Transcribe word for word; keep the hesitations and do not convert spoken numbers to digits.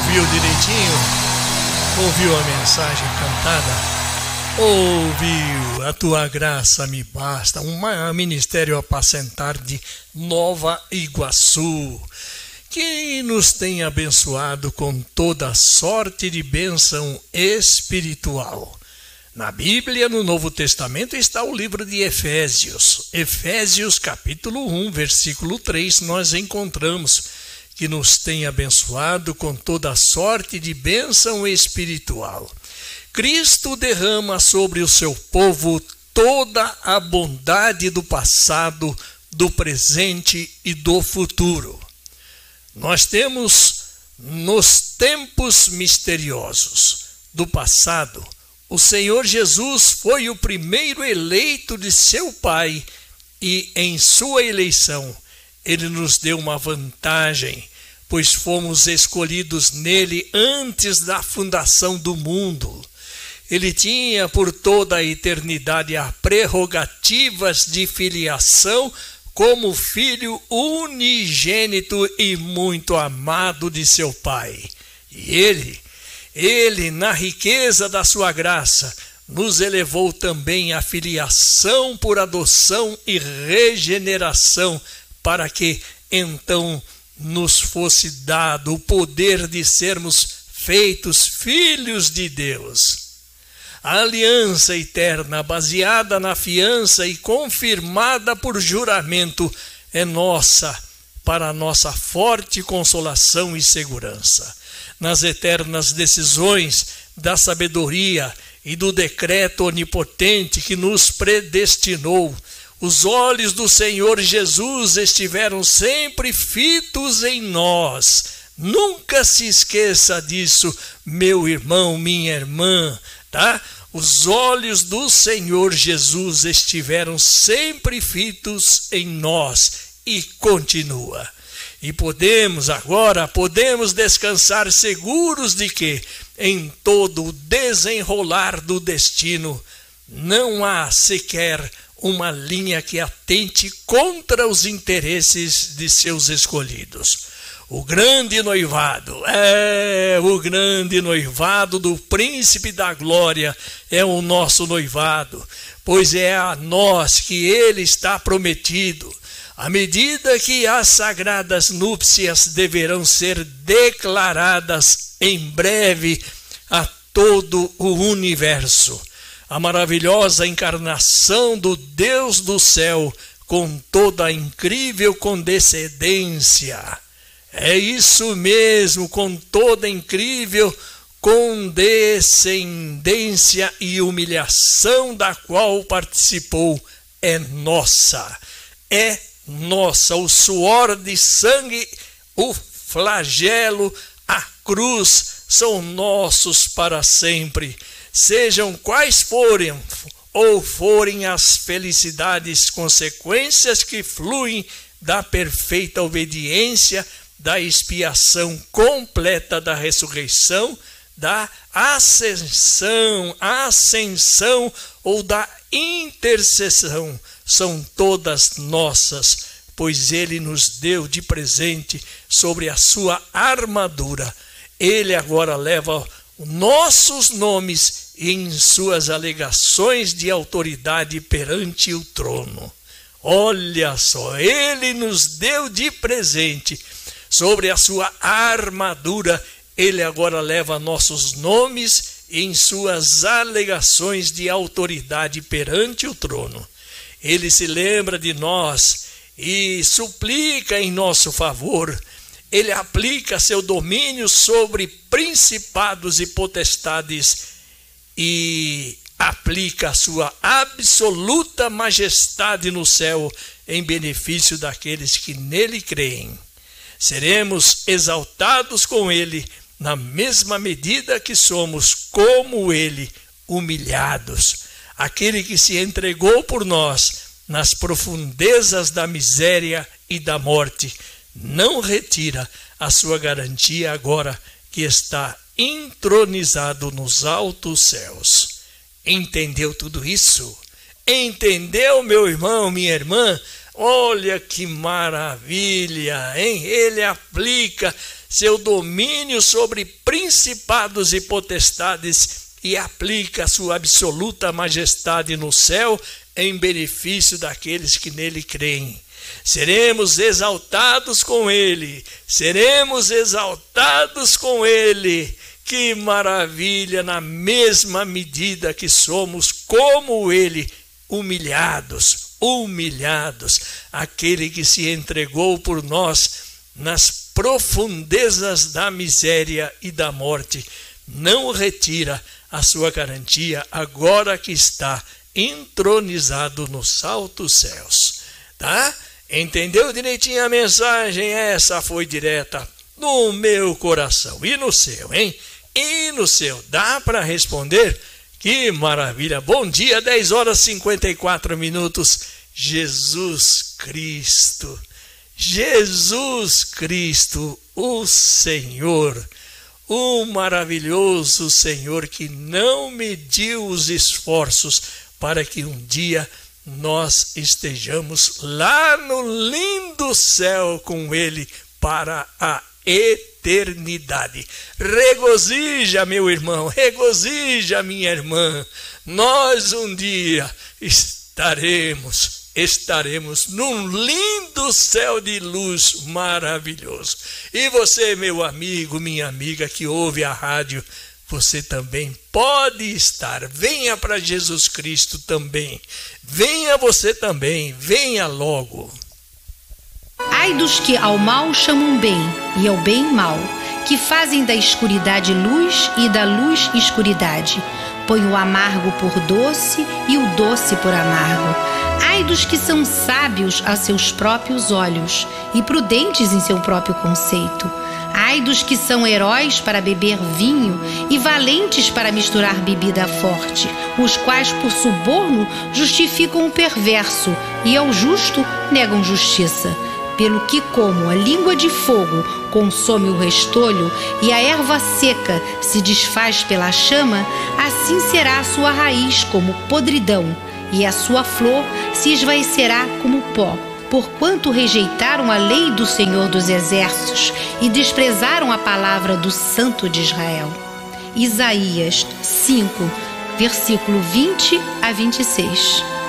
Ouviu direitinho? Ouviu a mensagem cantada? Ouviu, a tua graça me basta. Um ministério apacentar de Nova Iguaçu, que nos tem abençoado com toda sorte de bênção espiritual. Na Bíblia, no Novo Testamento, está o livro de Efésios. Efésios capítulo um, versículo três, nós encontramos que nos tem abençoado com toda sorte de bênção espiritual. Cristo derrama sobre o seu povo toda a bondade do passado, do presente e do futuro. Nós temos nos tempos misteriosos do passado, o Senhor Jesus foi o primeiro eleito de seu Pai e em sua eleição ele nos deu uma vantagem, pois fomos escolhidos nele antes da fundação do mundo. Ele tinha por toda a eternidade as prerrogativas de filiação como filho unigênito e muito amado de seu Pai. E ele, ele, na riqueza da sua graça, nos elevou também à filiação por adoção e regeneração, para que então nos fosse dado o poder de sermos feitos filhos de Deus. A aliança eterna, baseada na fiança e confirmada por juramento, é nossa, para a nossa forte consolação e segurança. Nas eternas decisões da sabedoria e do decreto onipotente que nos predestinou, os olhos do Senhor Jesus estiveram sempre fitos em nós. Nunca se esqueça disso, meu irmão, minha irmã, tá? Os olhos do Senhor Jesus estiveram sempre fitos em nós e continua. E podemos agora, podemos descansar seguros de que em todo o desenrolar do destino não há sequer uma linha que atente contra os interesses de seus escolhidos. O grande noivado, é o grande noivado do Príncipe da Glória, é o nosso noivado, pois é a nós que ele está prometido. À medida que as sagradas núpcias deverão ser declaradas em breve a todo o universo, a maravilhosa encarnação do Deus do céu com toda a incrível condescendência. É isso mesmo, com toda incrível condescendência e humilhação da qual participou, é nossa, é nossa. O suor de sangue, o flagelo, a cruz são nossos para sempre. Sejam quais forem ou forem as felicidades, consequências que fluem da perfeita obediência, da expiação completa da ressurreição, da ascensão, ascensão ou da intercessão, são todas nossas, pois ele nos deu de presente sobre a sua armadura. Ele agora leva nossos nomes em suas alegações de autoridade perante o trono. Olha só, ele nos deu de presente sobre a sua armadura, ele agora leva nossos nomes em suas alegações de autoridade perante o trono. Ele se lembra de nós e suplica em nosso favor. Ele aplica seu domínio sobre principados e potestades e aplica a sua absoluta majestade no céu em benefício daqueles que nele creem. Seremos exaltados com ele na mesma medida que somos, como ele, humilhados. Aquele que se entregou por nós nas profundezas da miséria e da morte, não retira a sua garantia agora que está entronizado nos altos céus. Entendeu tudo isso? Entendeu, meu irmão, minha irmã? Olha que maravilha, hein? Ele aplica seu domínio sobre principados e potestades e aplica a sua absoluta majestade no céu em benefício daqueles que nele creem. Seremos exaltados com ele, seremos exaltados com ele. Que maravilha, na mesma medida que somos como ele, humilhados, humilhados. Aquele que se entregou por nós nas profundezas da miséria e da morte, não retira a sua garantia agora que está entronizado nos altos céus. Tá? Entendeu direitinho a mensagem? Essa foi direta no meu coração. E no seu, hein? E no seu. Dá para responder? Que maravilha. Bom dia, dez horas e cinquenta e quatro minutos. Jesus Cristo. Jesus Cristo, o Senhor. O maravilhoso Senhor que não mediu os esforços para que um dia nós estejamos lá no lindo céu com ele para a eternidade. Regozija, meu irmão, regozija, minha irmã. Nós um dia estaremos, estaremos num lindo céu de luz maravilhoso. E você, meu amigo, minha amiga que ouve a rádio, você também pode estar. Venha para Jesus Cristo também. Venha você também. Venha logo. Ai dos que ao mal chamam bem e ao bem mal, que fazem da escuridade luz e da luz escuridade. Põe o amargo por doce e o doce por amargo. Ai dos que são sábios a seus próprios olhos e prudentes em seu próprio conceito. Ai dos que são heróis para beber vinho e valentes para misturar bebida forte, os quais por suborno justificam o perverso e ao justo negam justiça. Pelo que como a língua de fogo consome o restolho e a erva seca se desfaz pela chama, assim será a sua raiz como podridão e a sua flor se esvaecerá como pó. Porquanto rejeitaram a lei do Senhor dos Exércitos e desprezaram a palavra do Santo de Israel. Isaías cinco, versículo vinte a vinte e seis.